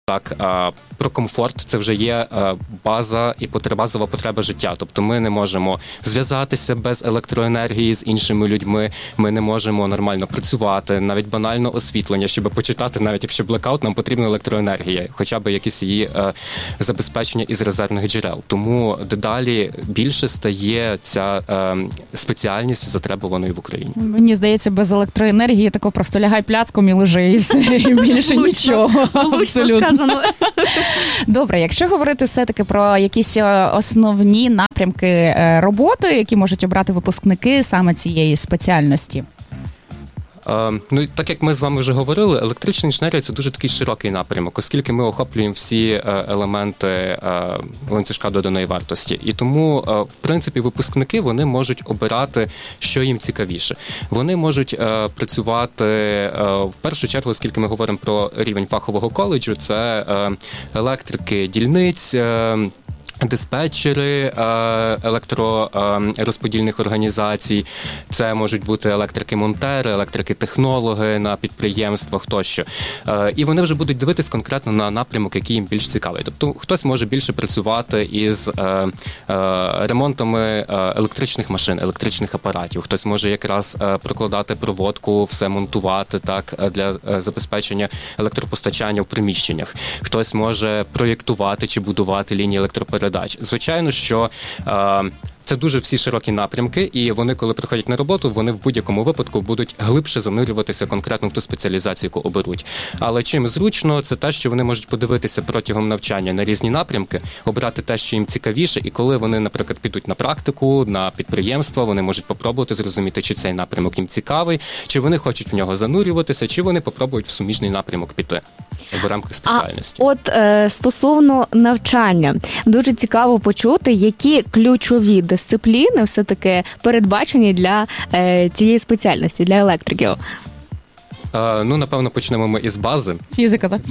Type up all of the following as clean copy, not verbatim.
Так, про комфорт це вже є база і базова потреба життя. Тобто ми не можемо зв'язатися без електроенергії з іншими людьми, ми не можемо нормально працювати, навіть банально освітлення, щоб почитати, навіть якщо блекаут, нам потрібна електроенергія, хоча б якісь її забезпечення із резервних джерел. Тому дедалі більше стає ця спеціальність затребуваною в Україні. Мені здається, без електроенергії тако просто лягай пляцком і лежи, і все, і більше нічого. Абсолютно. Добре, якщо говорити все-таки про якісь основні напрямки роботи, які можуть обрати випускники саме цієї спеціальності? Ну, так як ми з вами вже говорили, електрична інженерія – це дуже такий широкий напрямок, оскільки ми охоплюємо всі елементи ланцюжка доданої вартості. І тому, в принципі, випускники, вони можуть обирати, що їм цікавіше. Вони можуть працювати, в першу чергу, оскільки ми говоримо про рівень фахового коледжу, це електрики дільниць, диспетчери електророзподільних організацій, це можуть бути електрики-монтери, електрики-технологи на підприємствах тощо. І вони вже будуть дивитись конкретно на напрямок, який їм більш цікавий. Тобто хтось може більше працювати із ремонтами електричних машин, електричних апаратів, хтось може якраз прокладати проводку, все монтувати так для забезпечення електропостачання в приміщеннях. Хтось може проєктувати чи будувати лінії електропередач. Звичайно, що це дуже всі широкі напрямки, і вони, коли приходять на роботу, вони в будь-якому випадку будуть глибше занурюватися конкретно в ту спеціалізацію, яку оберуть. Але чим зручно, це те, що вони можуть подивитися протягом навчання на різні напрямки, обрати те, що їм цікавіше, і коли вони, наприклад, підуть на практику, на підприємство, вони можуть попробувати зрозуміти, чи цей напрямок їм цікавий, чи вони хочуть в нього занурюватися, чи вони попробують в суміжний напрямок піти в рамках спеціальності. Стосовно навчання, дуже цікаво почути, які ключові дисципліни все-таки передбачені для цієї спеціальності, для електриків. Ну, напевно, почнемо ми із бази. Фізика, так?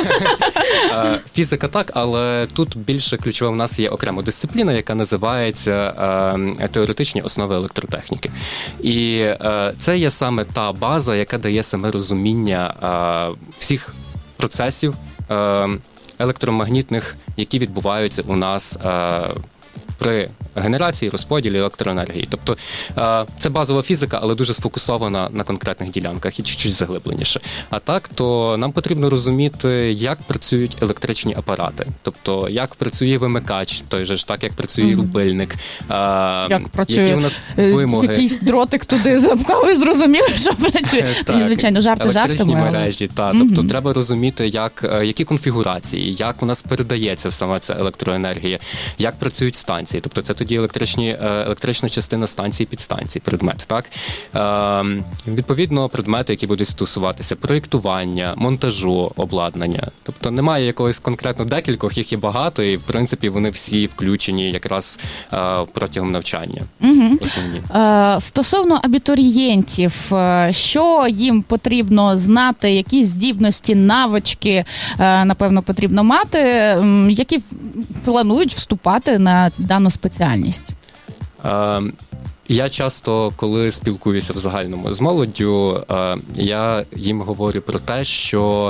Фізика так, але тут більше ключова в нас є окрема дисципліна, яка називається теоретичні основи електротехніки. І це є саме та база, яка дає саме розуміння всіх процесів електромагнітних, які відбуваються у нас при генерації, розподілі електроенергії. Тобто це базова фізика, але дуже сфокусована на конкретних ділянках і чуть-чуть заглибленіше. А так, то нам потрібно розуміти, як працюють електричні апарати. Тобто, як працює вимикач, той же ж так, як працює рубильник, як працює, які у нас вимоги. Якийсь дротик туди запхав і зрозумів, що працює. Так, звичайно, жарти електричні жартами. мережі, тобто треба розуміти, які конфігурації, як у нас передається саме ця електроенергія, як працюють станції. Тобто це тоді електрична частина станції, підстанції, предмет, так? Відповідно, предмети, які будуть стосуватися проєктування, монтажу, обладнання. Тобто немає якогось конкретно декількох, їх є багато, і, в принципі, вони всі включені якраз протягом навчання. Основні. Стосовно абітурієнтів, що їм потрібно знати, які здібності, навички, напевно, потрібно мати, які планують вступати на дану спеціальність? Я часто, коли спілкуюся в загальному з молоддю, я їм говорю про те, що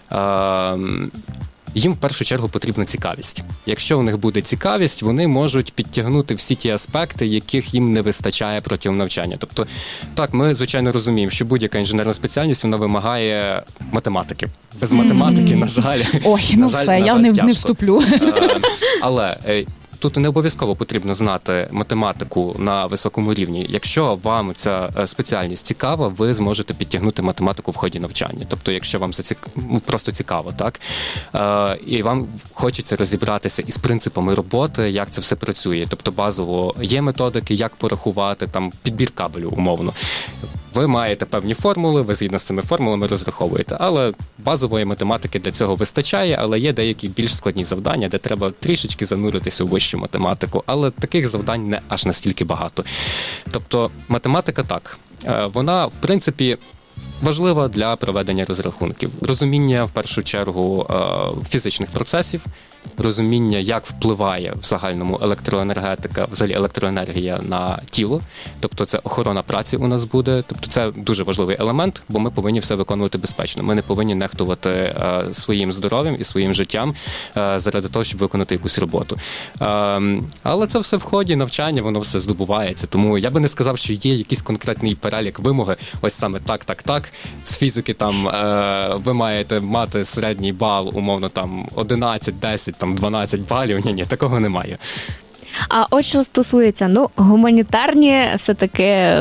їм в першу чергу потрібна цікавість. Якщо у них буде цікавість, вони можуть підтягнути всі ті аспекти, яких їм не вистачає протягом навчання. Тобто, так, ми, звичайно, розуміємо, що будь-яка інженерна спеціальність, вона вимагає математики. Без математики, на жаль, я не вступлю. Але тут не обов'язково потрібно знати математику на високому рівні. Якщо вам ця спеціальність цікава, ви зможете підтягнути математику в ході навчання. Тобто, якщо вам це просто цікаво, так? І вам хочеться розібратися із принципами роботи, як це все працює. Тобто, базово є методики, як порахувати, там, підбір кабелю, умовно. Ви маєте певні формули, ви згідно з цими формулами розраховуєте, але базової математики для цього вистачає, але є деякі більш складні завдання, де треба трішечки зануритися у вищу математику, але таких завдань не аж настільки багато. Тобто математика так, вона в принципі важлива для проведення розрахунків. Розуміння, в першу чергу, фізичних процесів, розуміння, як впливає в загальному електроенергетика, взагалі електроенергія на тіло. Тобто це охорона праці у нас буде. Тобто це дуже важливий елемент, бо ми повинні все виконувати безпечно. Ми не повинні нехтувати своїм здоров'ям і своїм життям заради того, щоб виконати якусь роботу. Але це все в ході навчання, воно все здобувається. Тому я би не сказав, що є якийсь конкретний перелік вимоги, ось саме так. З фізики там ви маєте мати середній бал, умовно там 11, 10, там 12 балів. Ні, такого немає. А от що стосується, гуманітарні все-таки,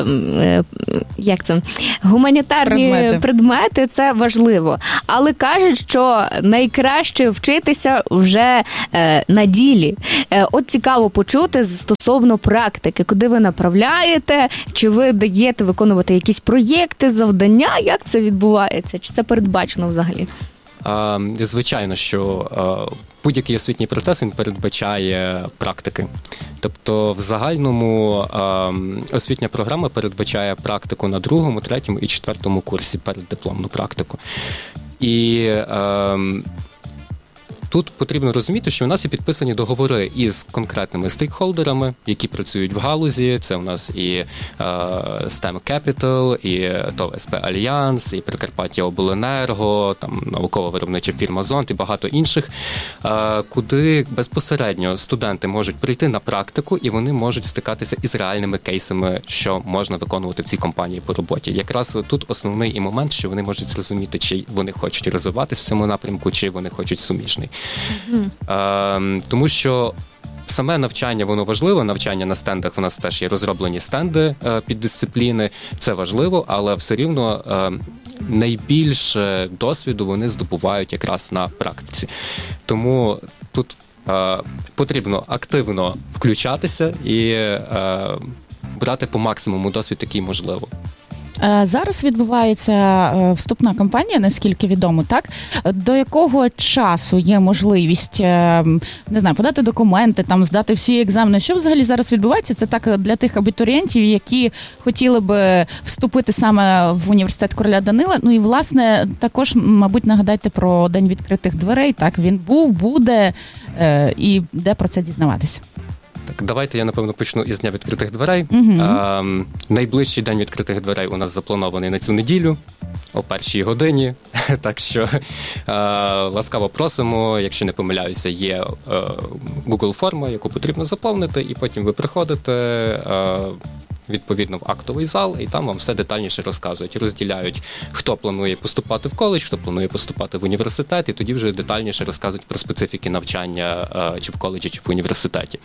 гуманітарні предмети – це важливо. Але кажуть, що найкраще вчитися вже на ділі. От цікаво почути стосовно практики, куди ви направляєте, чи ви даєте виконувати якісь проєкти, завдання, як це відбувається, чи це передбачено взагалі? Звичайно, що будь-який освітній процес, він передбачає практики. Тобто в загальному освітня програма передбачає практику на 2, 3 і 4 курсі, переддипломну практику. І тут потрібно розуміти, що у нас є підписані договори із конкретними стейкхолдерами, які працюють в галузі. Це у нас і STEM Capital, і ТОВ СП Альянс, і Прикарпаття Обленерго, там науково-виробнича фірма Зонд і багато інших, куди безпосередньо студенти можуть прийти на практику і вони можуть стикатися із реальними кейсами, що можна виконувати в цій компанії по роботі. Якраз тут основний і момент, що вони можуть зрозуміти, чи вони хочуть розвиватись в цьому напрямку, чи вони хочуть суміжний. Тому що саме навчання, воно важливо, навчання на стендах, у нас теж є розроблені стенди під дисципліни, це важливо, але все рівно найбільше досвіду вони здобувають якраз на практиці. Тому тут потрібно активно включатися і брати по максимуму досвід, який можливо. Зараз відбувається вступна кампанія, наскільки відомо, так? До якого часу є можливість, не знаю, подати документи, там, здати всі екзамени? Що взагалі зараз відбувається? Це так для тих абітурієнтів, які хотіли би вступити саме в університет Короля Данила. Ну і, власне, також, мабуть, нагадайте про День відкритих дверей. Так, він був, буде, і де про це дізнаватися? Так, давайте я, напевно, почну із Дня відкритих дверей. Найближчий День відкритих дверей у нас запланований на цю неділю о 1-й годині. Так що ласкаво просимо, якщо не помиляюся, є Google-форма, яку потрібно заповнити, і потім ви приходите відповідно в актовий зал, і там вам все детальніше розказують. Розділяють, хто планує поступати в коледж, хто планує поступати в університет, і тоді вже детальніше розказують про специфіки навчання чи в коледжі, чи в університеті.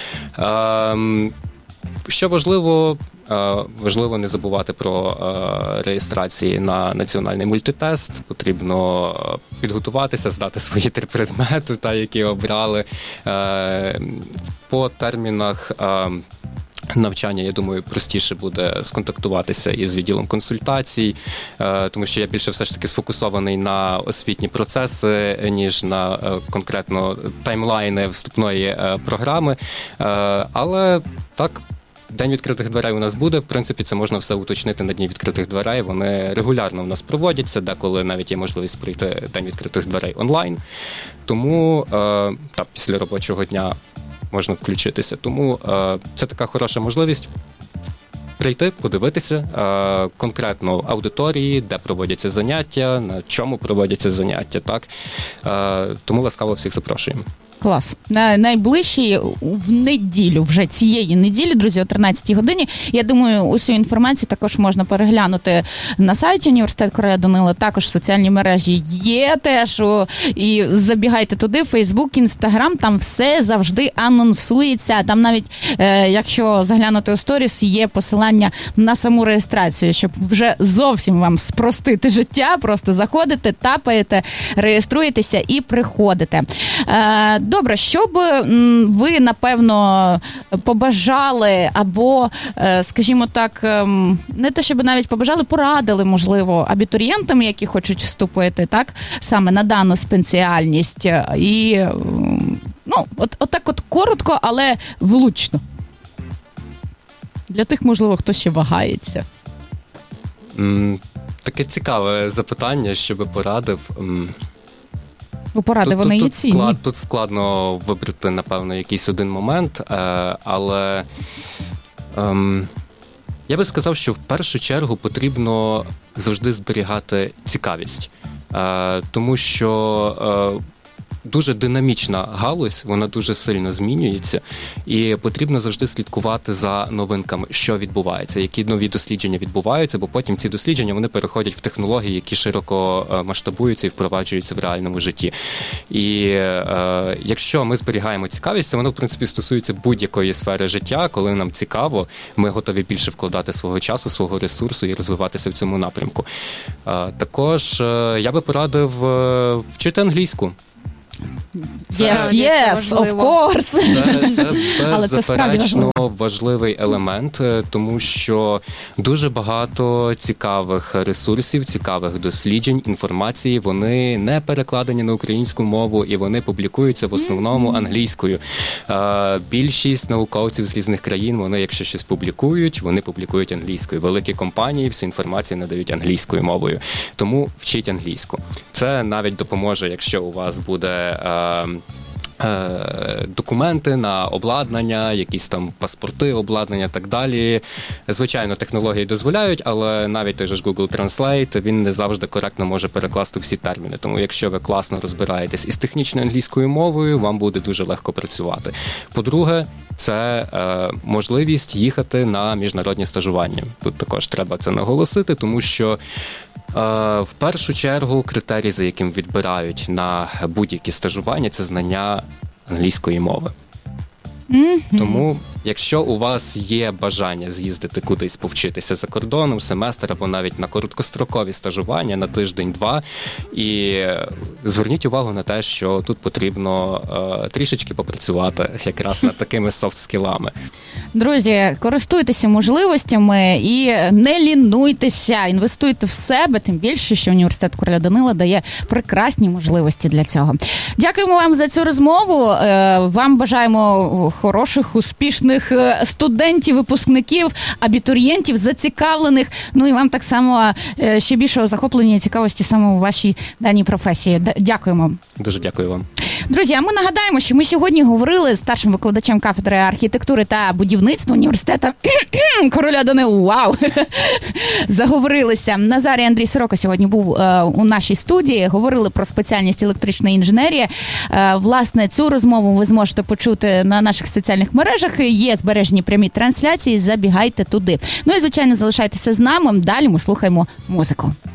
Що важливо, важливо не забувати про реєстрації на національний мультитест. Потрібно підготуватися, здати свої 3 предмети, які обрали. По термінах навчання, я думаю, простіше буде сконтактуватися із відділом консультацій, тому що я більше все ж таки сфокусований на освітні процеси, ніж на конкретно таймлайни вступної програми. Але так, День відкритих дверей у нас буде. В принципі, це можна все уточнити на Дні відкритих дверей. Вони регулярно у нас проводяться, деколи навіть є можливість пройти День відкритих дверей онлайн. Тому після робочого дня можна включитися. Тому це така хороша можливість прийти, подивитися конкретно аудиторії, де проводяться заняття, на чому проводяться заняття. Так? Тому ласкаво всіх запрошуємо. Клас. Найближчий в неділю, вже цієї неділі, друзі, о 13-й годині. Я думаю, усю інформацію також можна переглянути на сайті Університет Короля Данила, також в соціальній мережі є теж. І забігайте туди, Фейсбук, Інстаграм, там все завжди анонсується. Там навіть, якщо заглянути у сторіс, є посилання на саму реєстрацію, щоб вже зовсім вам спростити життя. Просто заходите, тапаєте, реєструєтеся і приходите. Добре, що б ви, напевно, побажали або, скажімо так, не те, щоб навіть побажали, порадили, можливо, абітурієнтам, які хочуть вступити, так, саме на дану спеціальність. І, отак коротко, але влучно. Для тих, можливо, хто ще вагається. Таке цікаве запитання, що би порадив. Поради вони є цінні. Тут складно вибрати, напевно, якийсь один момент, але я би сказав, що в першу чергу потрібно завжди зберігати цікавість, тому що дуже динамічна галузь, вона дуже сильно змінюється, і потрібно завжди слідкувати за новинками, що відбувається, які нові дослідження відбуваються, бо потім ці дослідження вони переходять в технології, які широко масштабуються і впроваджуються в реальному житті. І якщо ми зберігаємо цікавість, це воно, в принципі, стосується будь-якої сфери життя, коли нам цікаво, ми готові більше вкладати свого часу, свого ресурсу і розвиватися в цьому напрямку. Також я би порадив вчити англійську. Yes, of course. Це беззаперечно важливий елемент, тому що дуже багато цікавих ресурсів, цікавих досліджень, інформації, вони не перекладені на українську мову і вони публікуються в основному англійською. Більшість науковців з різних країн, вони, якщо щось публікують, вони публікують англійською. Великі компанії всю інформацію надають англійською мовою. Тому вчіть англійську. Це навіть допоможе, якщо у вас буде документи на обладнання, якісь там паспорти, обладнання і так далі. Звичайно, технології дозволяють, але навіть той же ж Google Translate, він не завжди коректно може перекласти всі терміни. Тому якщо ви класно розбираєтесь із технічною англійською мовою, вам буде дуже легко працювати. По-друге, це можливість їхати на міжнародні стажування. Тут також треба це наголосити, тому що в першу чергу критерій, за яким відбирають на будь-які стажування, це знання англійської мови. Тому, якщо у вас є бажання з'їздити кудись повчитися за кордоном, семестр або навіть на короткострокові стажування на тиждень-два, і зверніть увагу на те, що тут потрібно трішечки попрацювати якраз над такими софт-скілами. Друзі, користуйтеся можливостями і не лінуйтеся, інвестуйте в себе, тим більше, що університет Короля Данила дає прекрасні можливості для цього. Дякуємо вам за цю розмову. Вам бажаємо хороших, успішних студентів, випускників, абітурієнтів, зацікавлених. Ну і вам так само ще більшого захоплення і цікавості саме у вашій даній професії. Дякуємо. Дуже дякую вам. Друзі, а ми нагадаємо, що ми сьогодні говорили з старшим викладачем кафедри архітектури та будівництва університету Короля Данила. Вау! Заговорилися. Назар і Андрій Сорока сьогодні був у нашій студії. Говорили про спеціальність електрична інженерія. Власне, цю розмову ви зможете почути на наших соціальних мережах. Є збережені прямі трансляції. Забігайте туди. Ну і, звичайно, залишайтеся з нами. Далі ми слухаємо музику.